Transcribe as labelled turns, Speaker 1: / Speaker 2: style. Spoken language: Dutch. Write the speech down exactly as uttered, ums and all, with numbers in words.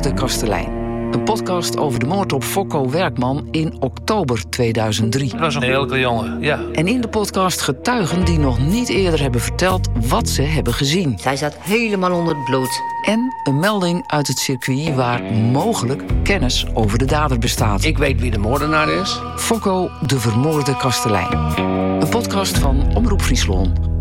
Speaker 1: vermoorde kastelein. Een podcast over de moord op Fokko Werkman in oktober tweeduizend drie.
Speaker 2: Dat was een heerlijke jongen, ja.
Speaker 1: En in de podcast getuigen die nog niet eerder hebben verteld wat ze hebben gezien.
Speaker 3: Zij zat helemaal onder het bloed.
Speaker 1: En een melding uit het circuit waar mogelijk kennis over de dader bestaat.
Speaker 2: Ik weet wie de moordenaar is.
Speaker 1: Fokko, de vermoorde kastelein. Een podcast van Omroep Friesland.